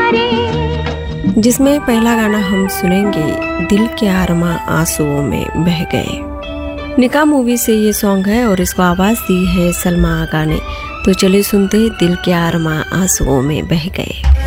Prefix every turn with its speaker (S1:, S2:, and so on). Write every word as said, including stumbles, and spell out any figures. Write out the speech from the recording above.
S1: जिसमें पहला गाना हम सुनेंगे दिल के आरमा आंसुओं में बह गए। निकाह मूवी से ये सॉन्ग है और इसको आवाज दी है सलमा आगा ने। तो चलिए सुनते हैं दिल के आरमा आंसुओं में बह गए।